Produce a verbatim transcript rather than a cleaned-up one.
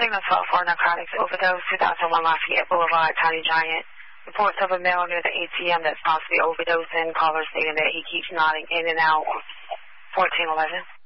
Signal twelve for narcotics overdose, two thousand one Lafayette Boulevard, Tiny Giant. Reports of a male near the A T M that's possibly overdosing. Caller stating that he keeps nodding in and out. fourteen eleven.